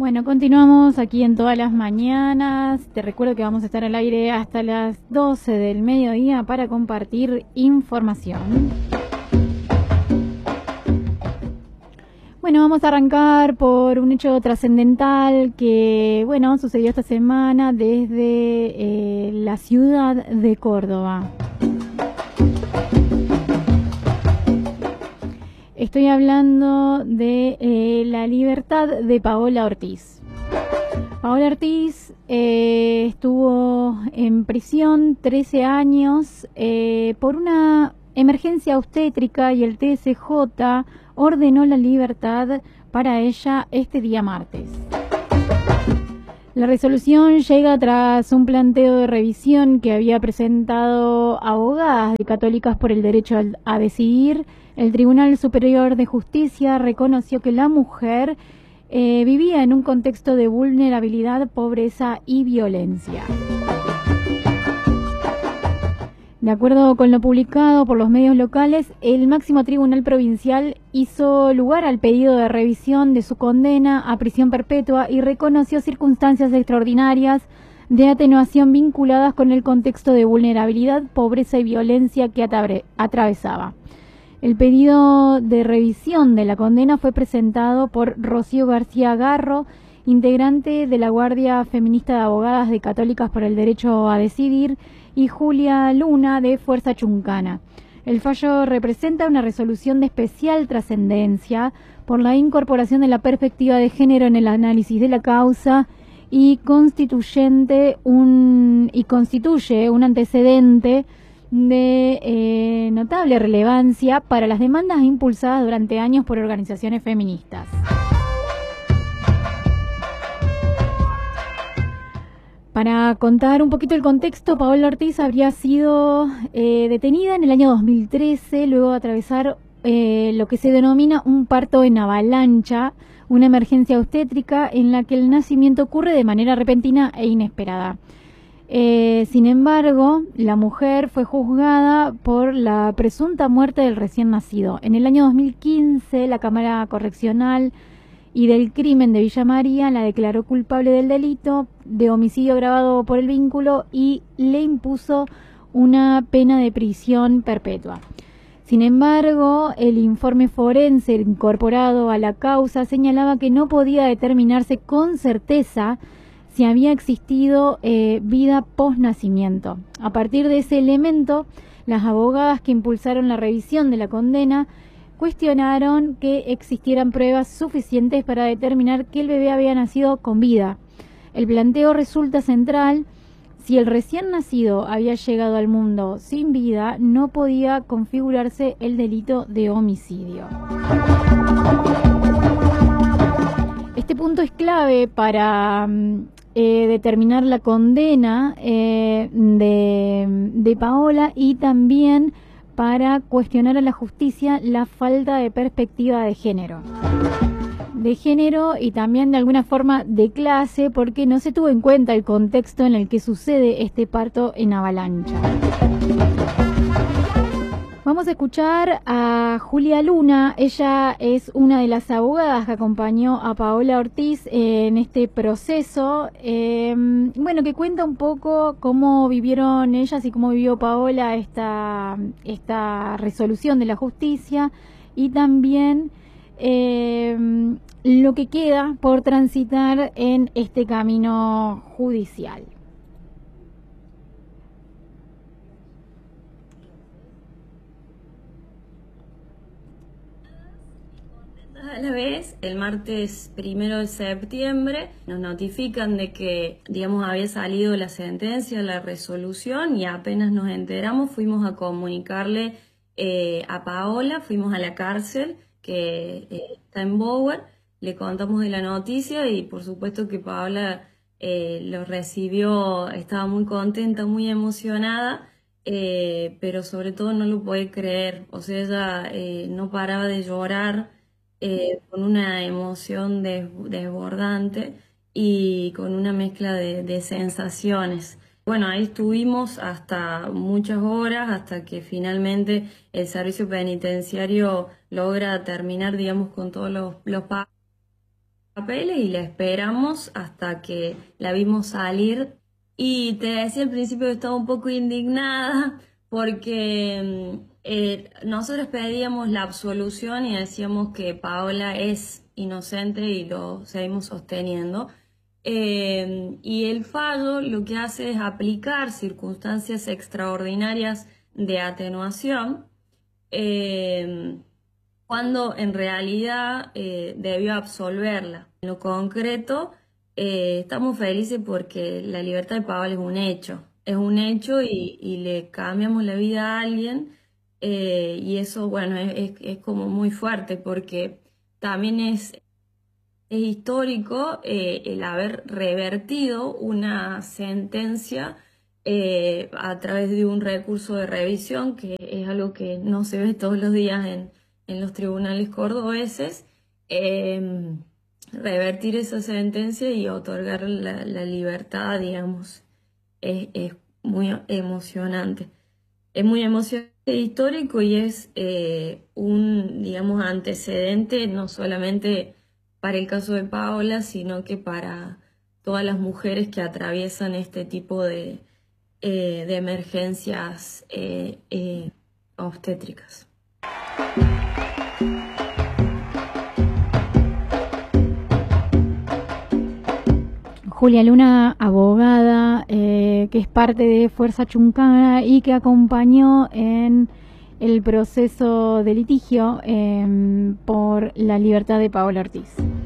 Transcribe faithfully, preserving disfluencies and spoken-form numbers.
Bueno, continuamos aquí en Todas las Mañanas. Te recuerdo que vamos a estar al aire hasta las doce del mediodía para compartir información. Bueno, vamos a arrancar por un hecho trascendental que, bueno, sucedió esta semana desde eh, la ciudad de Córdoba. Estoy hablando de eh, la libertad de Paola Ortiz. Paola Ortiz eh, estuvo en prisión trece años eh, por una emergencia obstétrica y el T S J ordenó la libertad para ella este día martes. La resolución llega tras un planteo de revisión que había presentado abogadas de Católicas por el Derecho a Decidir. El Tribunal Superior de Justicia reconoció que la mujer eh, vivía en un contexto de vulnerabilidad, pobreza y violencia. De acuerdo con lo publicado por los medios locales, el máximo tribunal provincial hizo lugar al pedido de revisión de su condena a prisión perpetua y reconoció circunstancias extraordinarias de atenuación vinculadas con el contexto de vulnerabilidad, pobreza y violencia que atravesaba. El pedido de revisión de la condena fue presentado por Rocío García Garro, integrante de la Guardia Feminista de Abogadas de Católicas por el Derecho a Decidir, y Julia Luna, de Fuerza Chuncana. El fallo representa una resolución de especial trascendencia por la incorporación de la perspectiva de género en el análisis de la causa y constituyente un y constituye un antecedente de eh, notable relevancia para las demandas impulsadas durante años por organizaciones feministas. Para contar un poquito el contexto, Paola Ortiz habría sido eh, detenida en el año dos mil trece, luego de atravesar eh, lo que se denomina un parto en avalancha, una emergencia obstétrica en la que el nacimiento ocurre de manera repentina e inesperada. Eh, sin embargo, la mujer fue juzgada por la presunta muerte del recién nacido. En el año dos mil quince, la Cámara Correccional y del Crimen de Villa María la declaró culpable del delito de homicidio agravado por el vínculo y le impuso una pena de prisión perpetua. Sin embargo, el informe forense incorporado a la causa señalaba que no podía determinarse con certeza si había existido eh, vida post-nacimiento. A partir de ese elemento, las abogadas que impulsaron la revisión de la condena cuestionaron que existieran pruebas suficientes para determinar que el bebé había nacido con vida. El planteo resulta central: si el recién nacido había llegado al mundo sin vida, no podía configurarse el delito de homicidio. Este punto es clave para eh, determinar la condena eh, de, de Paola y también para cuestionar a la justicia la falta de perspectiva de género. De género y también de alguna forma de clase, porque no se tuvo en cuenta el contexto en el que sucede este parto en avalancha. Vamos a escuchar a Julia Luna. Ella es una de las abogadas que acompañó a Paola Ortiz en este proceso. Eh, bueno, que cuenta un poco cómo vivieron ellas y cómo vivió Paola esta, esta resolución de la justicia y también eh, lo que queda por transitar en este camino judicial. A la vez, el martes primero de septiembre nos notifican de que, digamos, había salido la sentencia, la resolución, y apenas nos enteramos fuimos a comunicarle eh, a Paola, fuimos a la cárcel que eh, está en Bower, le contamos de la noticia y por supuesto que Paola eh, lo recibió, estaba muy contenta, muy emocionada, eh, pero sobre todo no lo puede creer, o sea, ella eh, no paraba de llorar. Eh, con una emoción des desbordante y con una mezcla de, de sensaciones. Bueno, ahí estuvimos hasta muchas horas, hasta que finalmente el servicio penitenciario logra terminar, digamos, con todos los, los pagos. papeles y la esperamos hasta que la vimos salir. Y te decía al principio que estaba un poco indignada porque eh, nosotros pedíamos la absolución y decíamos que Paola es inocente y lo seguimos sosteniendo. Eh, y el fallo lo que hace es aplicar circunstancias extraordinarias de atenuación, eh, cuando en realidad eh, debió absolverla. En lo concreto, eh, estamos felices porque la libertad de Paola es un hecho, es un hecho y, y le cambiamos la vida a alguien, eh, y eso, bueno, es, es, es como muy fuerte porque también es, es histórico eh, el haber revertido una sentencia eh, a través de un recurso de revisión, que es algo que no se ve todos los días en en los tribunales cordobeses, eh, revertir esa sentencia y otorgar la, la libertad, digamos, es, es muy emocionante. Es muy emocionante e histórico y es eh, un, digamos, antecedente no solamente para el caso de Paola, sino que para todas las mujeres que atraviesan este tipo de, eh, de emergencias eh, eh, obstétricas. Julia Luna, abogada, eh, que es parte de Fuerza Chuncana y que acompañó en el proceso de litigio eh, por la libertad de Paola Ortiz.